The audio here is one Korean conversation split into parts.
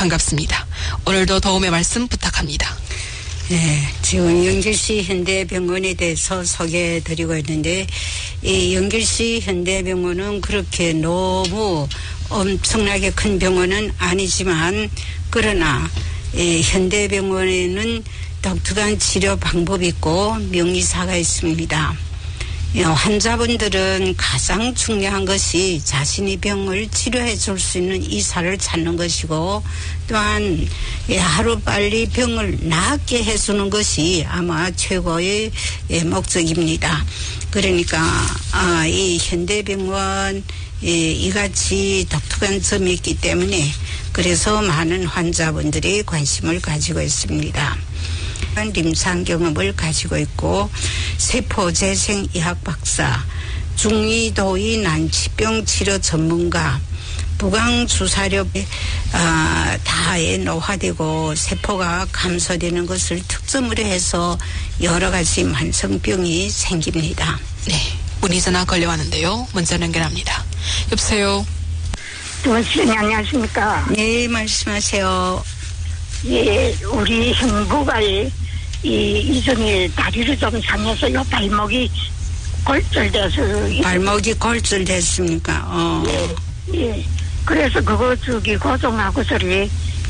반갑습니다. 오늘도 도움의 말씀 부탁합니다. 네, 지금 영길시 현대병원에 대해서 소개해드리고 있는데, 이 영길시 현대병원은 그렇게 너무 엄청나게 큰 병원은 아니지만, 그러나 현대병원에는 독특한 치료 방법이 있고 명의사가 있습니다. 환자분들은 가장 중요한 것이 자신이 병을 치료해 줄 수 있는 의사를 찾는 것이고, 또한 하루빨리 병을 낫게 해주는 것이 아마 최고의 목적입니다. 그러니까 이 현대병원 이같이 독특한 점이 있기 때문에 그래서 많은 환자분들이 관심을 가지고 있습니다.臨床경험을 가지고 있고 세포재생의학 박사, 중이도의 난치병 치료 전문가, 부강주사력에 다에 노화되고 세포가 감소되는 것을 특점으로 해서 여러 가지 만성병이 생깁니다. 네, 문의 전화 걸려왔는데요. 먼저 연결합니다. 여보세요. 선생님 안녕하십니까? 네, 말씀하세요. 예, 우리 형부가 이전에 다리를 좀 상해서 요 발목이 골절돼서. 발목이 골절됐습니까? 예. 그래서 그거 고정하고서리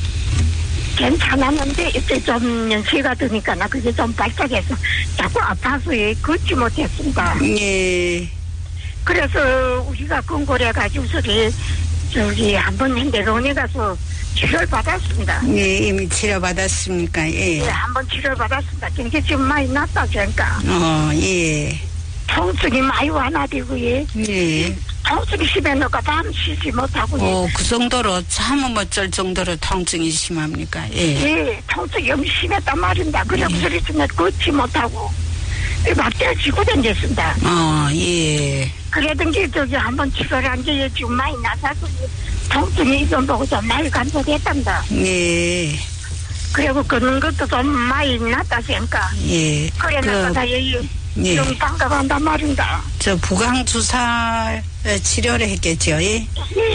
괜찮았는데 이제 좀 연세가 드니까 나 그게 좀 발작해서 자꾸 아파서 걷지 못했습니다. 예. 그래서 우리가 권고해가지고서리 한번 현대병원에 가서 치료를 받았습니다. 예, 이미 치료받았습니까? 예. 예, 한번 치료를 받았습니다. 굉장히 지금 많이 낫다, 그러니까. 예. 통증이 많이 완화되고, 예. 통증이 심해놓고 밤 쉬지 못하고, 예. 그 정도로 잠을 못 잘 정도로 통증이 심합니까? 예. 예, 통증이 너무 심했단 말입니다. 그래, 소리 때문에 걷지 못하고, 막대를 쥐고 다녔습니다. 예. 그러던 게 한번 치료를 한 게 지금 많이 나서서, 통증이 이 정도고 좀 많이 감소됐답니다. 예. 그리고 걷는 것도 좀 많이 낫다, 생각. 예. 그래, 나가 좀 반갑한단 말입니다. 저 부강주사 치료를 했겠죠, 예?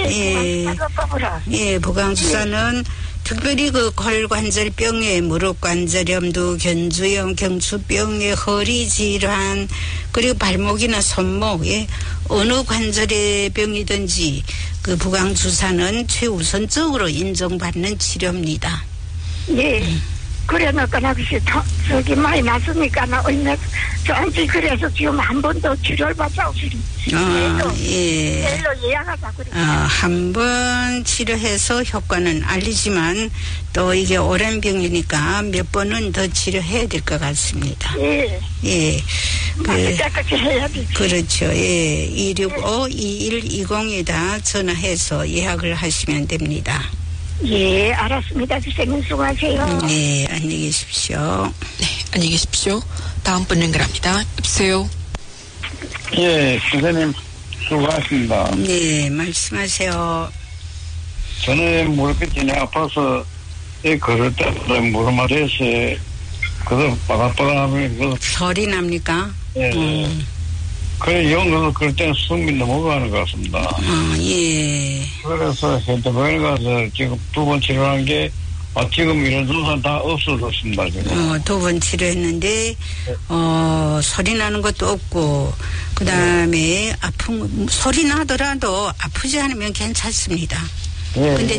예, 부강주사는 특별히 그 골관절병에 무릎관절염도 견주염, 경추병에 허리 질환, 그리고 발목이나 손목, 어느 관절의 병이든지 그 부강주사는 최우선적으로 인정받는 치료입니다. 예. 그래 놓고 나 저기 많이 났으니까 나 얼마 좋은지 그래서 지금 한 번 더 치료를 받자고 예. 내일로 예약하자 그래. 한 번 치료해서 효과는 알리지만 또 이게 오랜 병이니까 몇 번은 더 치료해야 될 것 같습니다. 예. 그때까지 해야 되지. 그렇죠. 예. 265-2120에다 전화해서 예약을 하시면 됩니다. 예, 알았습니다. 선생님 수고하세요. 네, 안녕히 계십시오. 네, 안녕히 계십시오. 다음 분 연결합니다. 여보세요. 예, 선생님 수고하십니다. 네, 말씀하세요. 저는 무릎이 아파서 걸을 때마다 무릎 아래에서 그거 바닥바닥하면 소리 납니까? 예. 그래 영어로 그럴 때는 숨이 넘어가는 것 같습니다. 예. 그래서 현대병원에 가서 지금 2번 치료한 게 지금 이런 증상 다 없어졌습니다. 지금. 2번 치료했는데 소리 나는 것도 없고 그다음에 아픈 소리 나더라도 아프지 않으면 괜찮습니다. 근데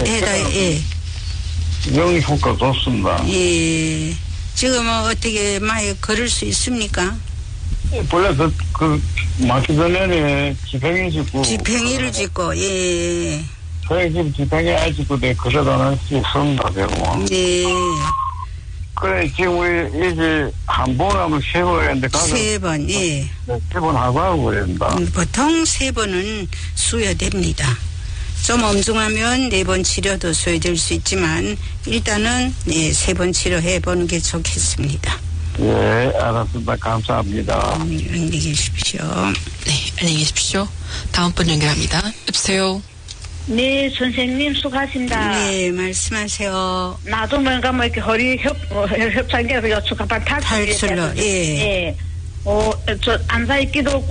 영 효과 좋습니다. 예. 지금 어떻게 많이 걸을 수 있습니까? 원래 맞기 전에는 지팽이를 짓고, 예. 그래, 지금 지팽이 안 짓고, 그러다는 있습니다, 대부분. 예. 그래, 지금 우리 이제 한 번 하면 3번 했는데, 3번, 예. 3번 하고 그랬습니다. 보통 3번은 수여됩니다. 좀 엄중하면 4번 치료도 수여될 수 있지만, 일단은, 3번 치료해보는 게 좋겠습니다. 예, 알았습니다. 감사합니다. 안녕히 계십시오. 네, 안녕히 계십시오. 다음 분 연결합니다. 여보세요. 네, 선생님 수고하십니다. 네, 말씀하세요. 나도 뭔가 이렇게 허리 협상계로 여축 한번 탈출로. 예. 저 앉아있기도